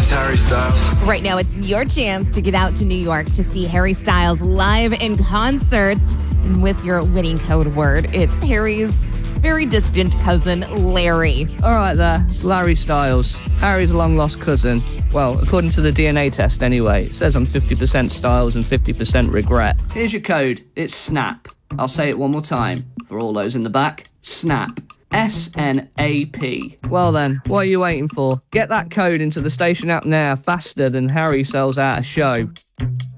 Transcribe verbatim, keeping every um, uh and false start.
Harry Styles. Right now, it's your chance to get out to New York to see Harry Styles live in concert. And with your winning code word, it's Harry's very distant cousin, Larry. All right there, it's Larry Styles, Harry's long-lost cousin. Well, according to the D N A test anyway, it says I'm fifty percent Styles and fifty percent regret. Here's your code, it's SNAP. I'll say it one more time, for all those in the back, SNAP. S N A P. Well then, what are you waiting for? Get that code into the station app now, faster than Harry sells out a show.